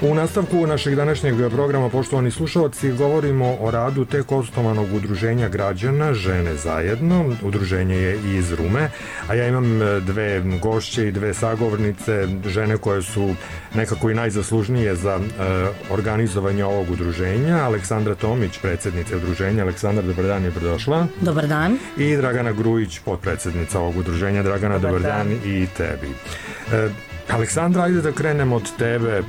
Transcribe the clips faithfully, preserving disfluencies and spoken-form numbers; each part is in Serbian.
U nastavku našeg današnjeg programa, poštovani slušalci, govorimo o radu tek osnovanog udruženja građana Žene zajedno. Udruženje je iz Rume, a ja imam dve gošće i dve sagovornice, žene koje su nekako i najzaslužnije za uh, organizovanje ovog udruženja. Aleksandra Tomić, predsjednica udruženja. Aleksandra, dobar dan i dobrodošla. Dobar dan. I Dragana Grujić, potpredsjednica ovog udruženja. Dragana, dobar, dobar dan. dan i tebi. Uh, Aleksandra, ajde da krenemo od tebe.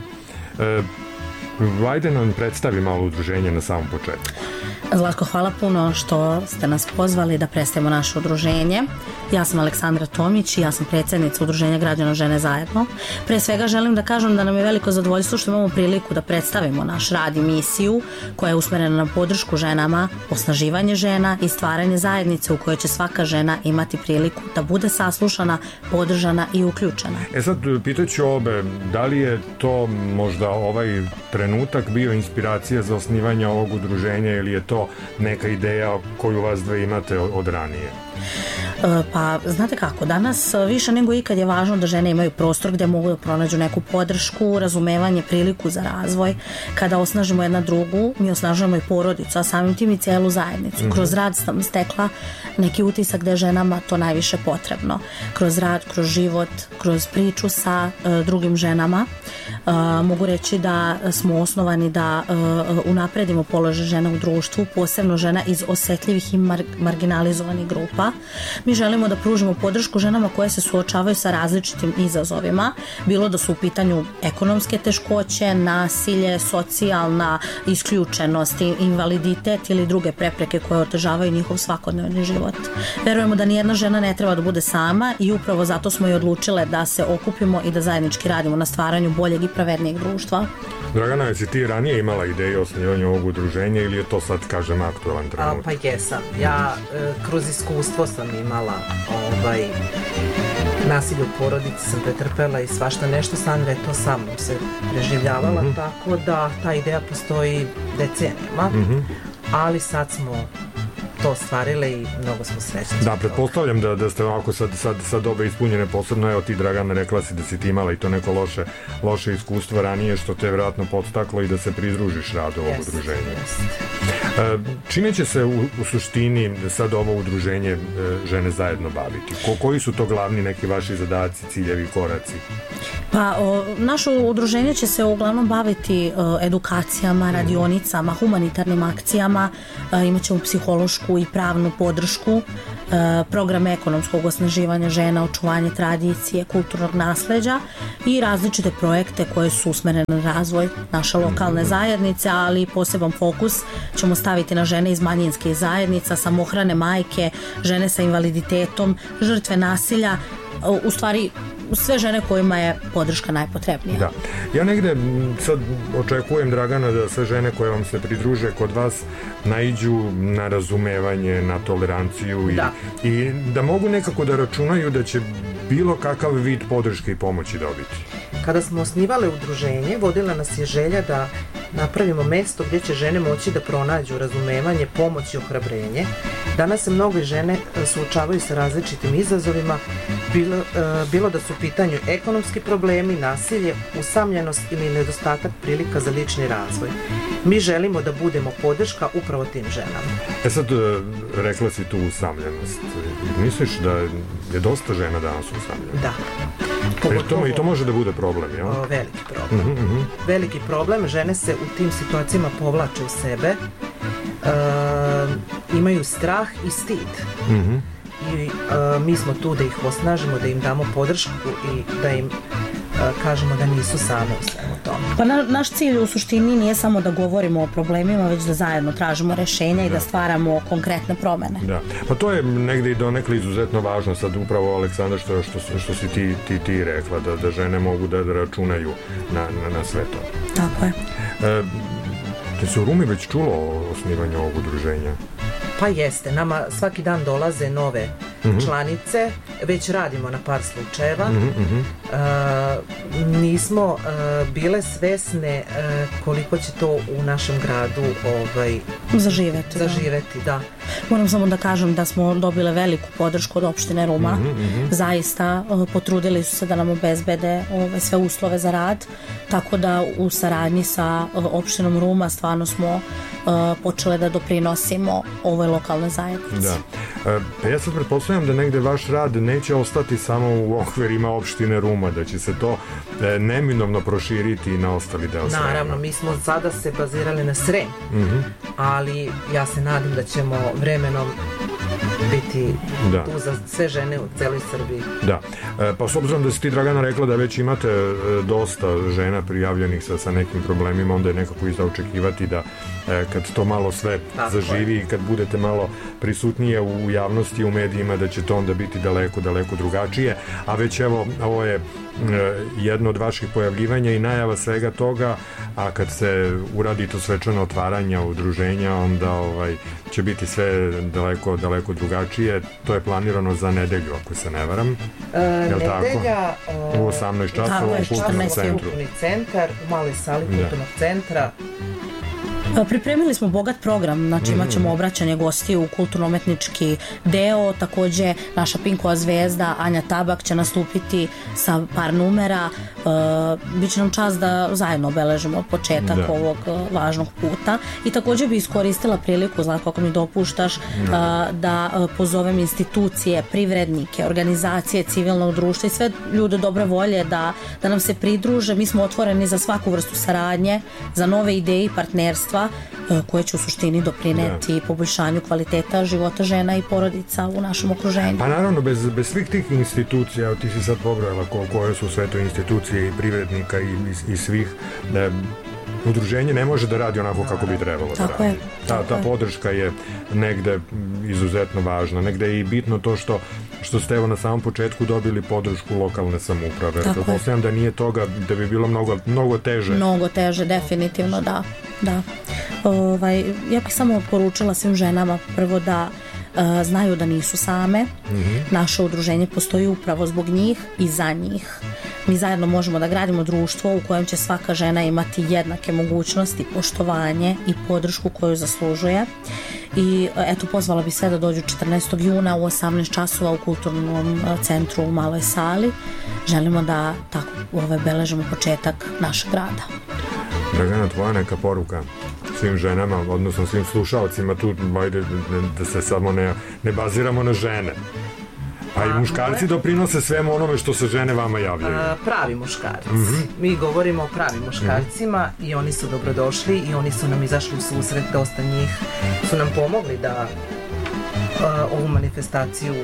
Uh, ajde nam predstavi malo udruženje na samom početku. Zlatko, hvala puno što ste nas pozvali da predstavimo naše udruženje. Ja sam Aleksandra Tomić i ja sam predsjednica udruženja građana Žene zajedno. Pre svega želim da kažem da nam je veliko zadovoljstvo što imamo priliku da predstavimo naš rad i misiju koja je usmerena na podršku ženama, osnaživanje žena i stvaranje zajednice u kojoj će svaka žena imati priliku da bude saslušana, podržana i uključena. E sad, pitaću obe, da li je to možda ovaj trenutak bio inspiracija za osnivanje ovog udruženja ili je to neka ideja koju vas dve imate od ranije? Pa, znate kako, danas više nego ikad je važno da žene imaju prostor gdje mogu da pronađu neku podršku, razumevanje, priliku za razvoj. Kada osnažimo jedna drugu, mi osnažujemo i porodicu, a samim tim i cijelu zajednicu. Mm-hmm. Kroz rad sam stekla neki utisak gdje je ženama to najviše potrebno. Kroz rad, kroz život, kroz priču sa uh, drugim ženama. Uh, mogu reći da smo osnovani da uh, unapredimo položaj žena u društvu, posebno žena iz osjetljivih i mar- marginalizovanih grupa. Mi želimo da pružimo podršku ženama koje se suočavaju sa različitim izazovima, bilo da su u pitanju ekonomske teškoće, nasilje, socijalna isključenost, invaliditet ili druge prepreke koje otežavaju njihov svakodnevni život. Verujemo da nijedna žena ne treba da bude sama i upravo zato smo i odlučile da se okupimo i da zajednički radimo na stvaranju boljeg i pravednijeg društva. Dragana, jesi ti ranije imala ideju o osnivanju ovog udruženja ili je to sad, kažem, aktualan trenutak? A, pa jesam. Ja e, kroz iskustvo sam imala ovaj, nasilje u porodici sam pretrpela i svašta nešto. Sandra je to sa mnom se preživljavala, mm-hmm. tako da ta ideja postoji decenijama, mm-hmm. ali sad smo to stvarile i mnogo smo srećni. Da, pretpostavljam da, da ste ovako sad, sad, sad obe ispunjene, posebno evo ti, Dragana, rekla si da si ti imala i to neko loše, loše iskustvo ranije što te vjerojatno podstaklo i da se pridružiš radu ovog yes, udruženja. Yes. Čime će se u, u suštini sad ovo udruženje Žene zajedno baviti? Ko, koji su to glavni neki vaši zadaci, ciljevi, koraci? Pa, o, naše udruženje će se uglavnom baviti o, edukacijama, radionicama, humanitarnim akcijama, o, imat ćemo psihološku i pravnu podršku, e, programe ekonomskog osnaživanja žena, očuvanje tradicije, kulturnog nasleđa i različite projekte koje su usmerene na razvoj naše lokalne zajednice, ali poseban fokus ćemo staviti na žene iz manjinskih zajednica, samohrane majke, žene sa invaliditetom, žrtve nasilja, u stvari sve žene kojima je podrška najpotrebnija. Da. Ja negde sad očekujem, Dragana, da sve žene koje vam se pridruže kod vas naiđu na razumevanje, na toleranciju i da. i da mogu nekako da računaju da će bilo kakav vid podrške i pomoći dobiti. Kada smo osnivale udruženje, vodila nas je želja da napravimo mesto gdje će žene moći da pronađu razumevanje, pomoć i ohrabrenje. Danas se mnoge žene suočavaju sa različitim izazovima, bilo, bilo da su u pitanju ekonomski problemi, nasilje, usamljenost ili nedostatak prilika za lični razvoj. Mi želimo da budemo podrška upravo tim ženama. E sad, rekla si tu usamljenost. Misliš da je dosta žena danas usamljena? Da. Pogotovo, I to može da bude problem, jel? O, veliki problem. Uh-huh, uh-huh. Veliki problem. Žene se u tim situacijama povlače u sebe, e, imaju strah i stid. Uh-huh. I e, mi smo tu da ih osnažimo, da im damo podršku i da im kažemo da nisu same u svemu tome. Pa na, naš cilj u suštini nije samo da govorimo o problemima, već da zajedno tražimo rješenja da. i da stvaramo konkretne promjene. Da. Pa to je negdje i donekle izuzetno važno sad upravo, Aleksandra, što, što, što si ti, ti, ti rekla, da, da žene mogu da, da računaju na, na, na sve to. Tako je. E, te se u Rumi već čulo o osnivanju ovog udruženja? Pa jeste. Nama svaki dan dolaze nove mm-hmm. članice, već radimo na par slučajeva. Mm-hmm. Uh, nismo uh, bile svesne uh, koliko će to u našem gradu ovaj, zaživeti. zaživeti da. Da. Moram samo da kažem da smo dobile veliku podršku od opštine Ruma. Mm-hmm. Zaista uh, potrudili su se da nam obezbede ove, sve uslove za rad, tako da u saradnji sa uh, opštinom Ruma stvarno smo uh, počele da doprinosimo ovoj lokalnoj zajednici. Da. E, ja sad pretpostavljam da negde vaš rad neće ostati samo u okvirima opštine Ruma, da će se to e, neminovno proširiti na ostali deo Srema. Naravno, mi smo sada se bazirali na Srem, mm-hmm. ali ja se nadam da ćemo vremenom biti da. Tu za sve žene u celoj Srbiji. Da, e, pa s obzirom da si ti, Dragana, rekla da već imate e, dosta žena prijavljenih sa, sa nekim problemima, onda je nekako i za očekivati da e, kad to malo sve tako zaživi i kad budete malo prisutnije u javnosti, u medijima, da će to onda biti daleko, daleko drugačije, a već evo, ovo je jedno od vaših pojavljivanja i najava svega toga, a kad se uradi to svečano otvaranja udruženja, onda ovaj, će biti sve daleko, daleko drugačije. To je planirano za nedelju, ako se ne varam. E, nedelja tako? U osamnaest časova u kulturnom centru. Kulturni centar, u maloj sali kulturnog da. centra. Pripremili smo bogat program, znači imat ćemo obraćanje gostiju u kulturno-umetnički deo, takođe naša Pinkova zvezda Anja Tabak će nastupiti sa par numera, uh, bit će nam čast da zajedno obeležimo početak da. ovog uh, važnog puta i takođe bi iskoristila priliku, Zlatko, ako mi dopuštaš, uh, da uh, pozovem institucije, privrednike, organizacije civilnog društva i sve ljude dobre volje da, da nam se pridruže. Mi smo otvoreni za svaku vrstu saradnje, za nove ideje i partnerstva koje će u suštini doprineti da. poboljšanju kvaliteta života žena i porodica u našem okruženju. Pa naravno, bez, bez svih tih institucija, ti si sad pobrojala ko, koje su sve to institucije i privrednika i, i, i svih, ne, udruženje ne može da radi onako kako bi trebalo da tako radi. Je, ta, ta podrška je negde izuzetno važna. Negde je i bitno to što, što ste evo na samom početku dobili podršku lokalne samouprave. Pretpostavljam da nije toga, da bi bilo mnogo, mnogo teže. Mnogo teže, definitivno, da. da. Ovaj, ja bih samo poručila svim ženama prvo da uh, znaju da nisu same. Mm-hmm. Naše udruženje postoji upravo zbog njih i za njih. Mi zajedno možemo da gradimo društvo u kojem će svaka žena imati jednake mogućnosti, poštovanje i podršku koju zaslužuje. I eto, pozvala bi sve da dođu četrnaestog juna u osamnaest časova u kulturnom centru u Maloj sali. Želimo da tako ovaj, beležimo početak našeg rada. Dragana, tvoja neka poruka svim ženama, odnosno svim slušalcima tu, ajde da se samo ne, ne baziramo na žene. A i muškarci doprinose svemu onome što se žene vama javljaju. A, pravi muškarci. Mm-hmm. Mi govorimo o pravim muškarcima mm-hmm. i oni su dobrodošli i oni su nam izašli u susret, dosta njih su nam pomogli da a, ovu manifestaciju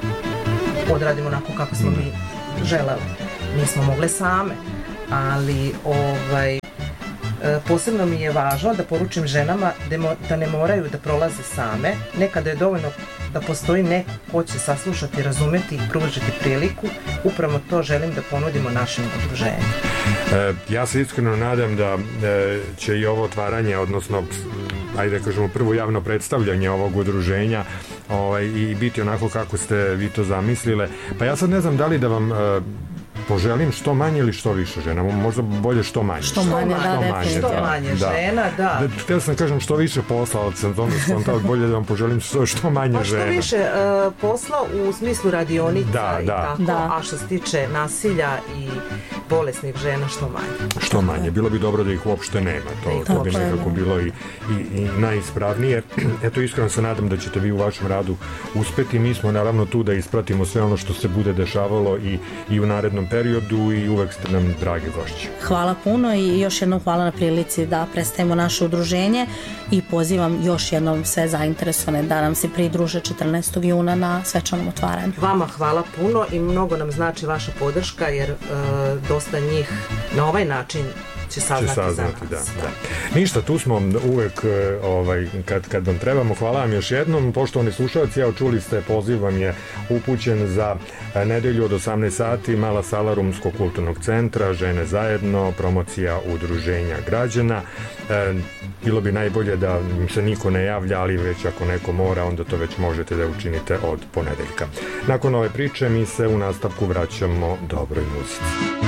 odradimo onako kako smo mm-hmm. mi želeli. Nismo mogle same, ali ovaj posebno mi je važno da poručim ženama da ne moraju da prolaze same. Nekada je dovoljno da postoji neko ko će saslušati, razumeti i pružiti priliku. Upravo to želim da ponudimo našem udruženju. E, ja se iskreno nadam da e, će i ovo otvaranje, odnosno ajde da kažemo prvo javno predstavljanje ovog udruženja ovaj, i biti onako kako ste vi to zamislile. Pa ja sad ne znam da li da vam e, poželim što manje ili što više žena, možda bolje što manje. Što manje, da, što manje, što manje da. žena, da. da. Htio sam kažem što više posla, ali sam tome spontano bolje da vam poželim što, što manje pa što žena. Pa što više uh, posla u smislu radionica da, i da. tako, da. A što se tiče nasilja i bolesnih žena, što manje. Što manje, bilo bi dobro da ih uopšte nema, to, to bi nekako bilo i, i, i najispravnije. Eto, iskreno se nadam da ćete vi u vašem radu uspeti. Mi smo naravno tu da ispratimo sve ono što se bude dešavalo i, i u narednom periodu i uvek ste nam dragi gošći. Hvala puno i još jednom hvala na prilici da predstavimo naše udruženje i pozivam još jednom sve zainteresovane da nam se pridruže četrnaestog juna na svečanom otvaranju. Vama hvala puno i mnogo nam znači vaša podrška jer e, dosta njih na ovaj način će saznati, će saznati za nas. Da, da. Ništa, tu smo uvek ovaj, kad, kad vam trebamo. Hvala vam još jednom. Poštovani slušalci, evo čuli ste, poziv vam je upućen za nedelju od osamnaest sati, mala sala Rumskog kulturnog centra, Žene zajedno, promocija udruženja građana. E, bilo bi najbolje da se niko ne javlja, ali već ako neko mora, onda to već možete da učinite od ponedeljka. Nakon ove priče mi se u nastavku vraćamo dobroj muzici.